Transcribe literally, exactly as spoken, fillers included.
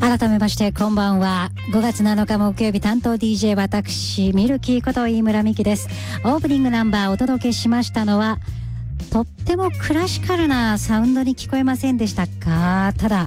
改めましてこんばんは。ごがつなのか木曜日、担当 ディージェー 私ミルキーこと飯村美希です。オープニングナンバーお届けしましたのは、とってもクラシカルなサウンドに聞こえませんでしたか？ただ